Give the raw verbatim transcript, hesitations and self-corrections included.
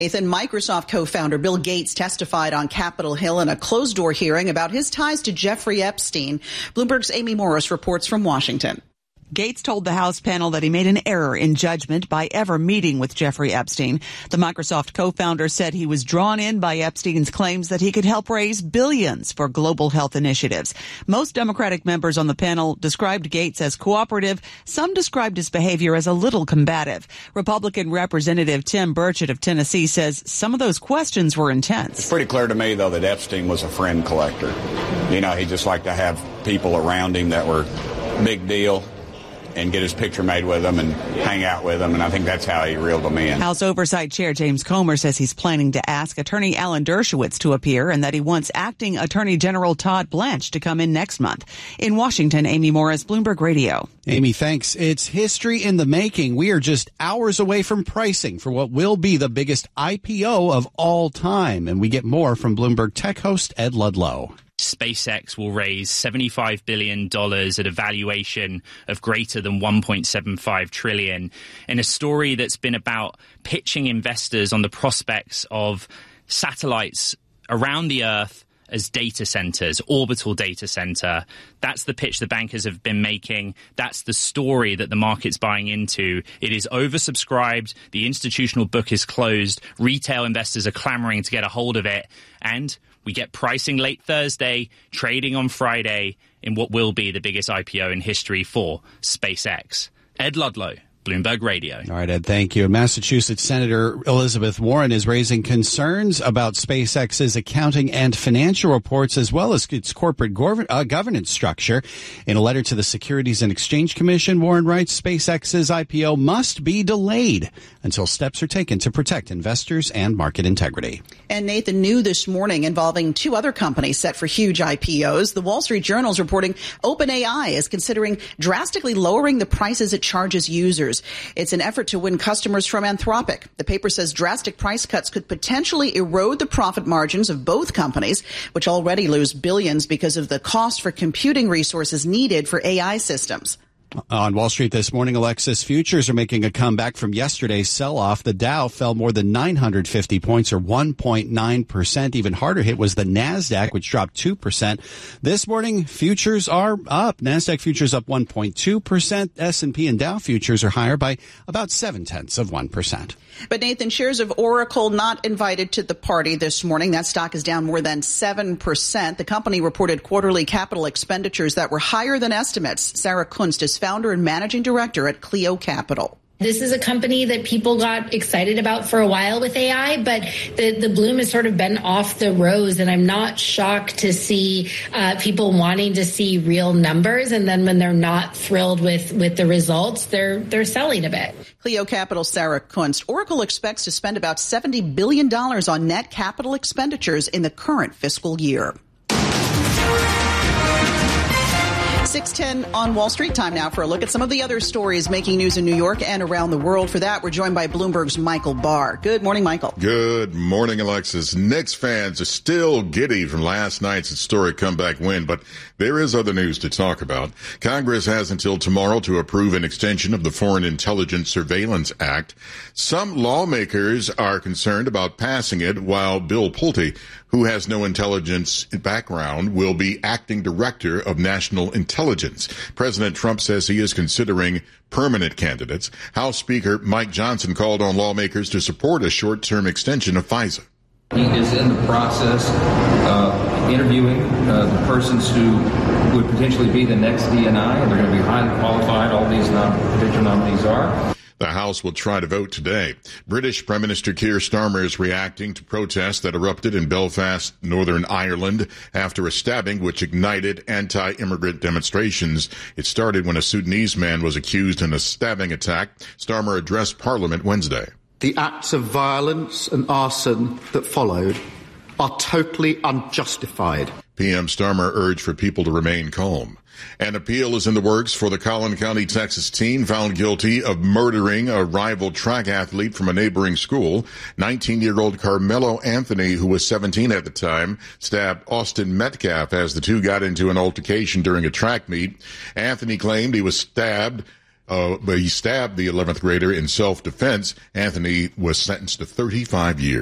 Nathan, Microsoft co-founder Bill Gates testified on Capitol Hill in a closed-door hearing about his ties to Jeffrey Epstein. Bloomberg's Amy Morris reports from Washington. Gates told the House panel that he made an error in judgment by ever meeting with Jeffrey Epstein. The Microsoft co-founder said he was drawn in by Epstein's claims that he could help raise billions for global health initiatives. Most Democratic members on the panel described Gates as cooperative. Some described his behavior as a little combative. Republican Representative Tim Burchett of Tennessee says some of those questions were intense. It's pretty clear to me, though, that Epstein was a friend collector. You know, he just liked to have people around him that were big deal and get his picture made with them and hang out with them, and I think that's how he reeled them in. House Oversight Chair James Comer says he's planning to ask Attorney Alan Dershowitz to appear and that he wants Acting Attorney General Todd Blanche to come in next month. In Washington, Amy Morris, Bloomberg Radio. Amy, thanks. It's history in the making. We are just hours away from pricing for what will be the biggest I P O of all time, and we get more from Bloomberg Tech host Ed Ludlow. SpaceX will raise seventy-five billion dollars at a valuation of greater than one point seven five trillion dollars in a story that's been about pitching investors on the prospects of satellites around the Earth as data centers, orbital data center. That's the pitch the bankers have been making. That's the story that the market's buying into. It is oversubscribed. The institutional book is closed. Retail investors are clamoring to get a hold of it. And we get pricing late Thursday, trading on Friday in what will be the biggest I P O in history for SpaceX. Ed Ludlow, Bloomberg Radio. All right, Ed, thank you. Massachusetts Senator Elizabeth Warren is raising concerns about SpaceX's accounting and financial reports, as well as its corporate gov- uh, governance structure. In a letter to the Securities and Exchange Commission, Warren writes SpaceX's I P O must be delayed until steps are taken to protect investors and market integrity. And Nathan, new this morning involving two other companies set for huge I P Os. The Wall Street Journal is reporting OpenAI is considering drastically lowering the prices it charges users. It's an effort to win customers from Anthropic. The paper says drastic price cuts could potentially erode the profit margins of both companies, which already lose billions because of the cost for computing resources needed for A I systems. On Wall Street this morning, Alexis, futures are making a comeback from yesterday's sell-off. The Dow fell more than nine hundred fifty points, or one point nine percent. Even harder hit was the NASDAQ, which dropped two percent. This morning, futures are up. NASDAQ futures up one point two percent. S and P and Dow futures are higher by about seven-tenths of one percent. But, Nathan, shares of Oracle not invited to the party this morning. That stock is down more than seven percent. The company reported quarterly capital expenditures that were higher than estimates. Sarah Kunst is founder and managing director at Clio Capital. This is a company that people got excited about for a while with A I, but the, the bloom has sort of been off the rose, and I'm not shocked to see uh, people wanting to see real numbers, and then when they're not thrilled with, with the results, they're they're selling a bit. Clio Capital Sarah Kunst. Oracle expects to spend about seventy billion dollars on net capital expenditures in the current fiscal year. six ten on Wall Street. Time now for a look at some of the other stories making news in New York and around the world. For that, we're joined by Bloomberg's Michael Barr. Good morning, Michael. Good morning, Alexis. Knicks fans are still giddy from last night's historic comeback win, but there is other news to talk about. Congress has until tomorrow to approve an extension of the Foreign Intelligence Surveillance Act. Some lawmakers are concerned about passing it, while Bill Pulte, who has no intelligence background, will be acting director of national intelligence. President Trump says he is considering permanent candidates. House Speaker Mike Johnson called on lawmakers to support a short-term extension of FISA. He is in the process of interviewing uh, the persons who would potentially be the next D N I, and they're going to be highly qualified. All these nom- potential nominees are. The House will try to vote today. British Prime Minister Keir Starmer is reacting to protests that erupted in Belfast, Northern Ireland, after a stabbing which ignited anti-immigrant demonstrations. It started when a Sudanese man was accused in a stabbing attack. Starmer addressed Parliament Wednesday. The acts of violence and arson that followed are totally unjustified. P M Starmer urged for people to remain calm. An appeal is in the works for the Collin County, Texas teen found guilty of murdering a rival track athlete from a neighboring school. nineteen-year-old Carmelo Anthony, who was seventeen at the time, stabbed Austin Metcalf as the two got into an altercation during a track meet. Anthony claimed he was stabbed Uh, but he stabbed the eleventh grader in self-defense. Anthony was sentenced to thirty-five years.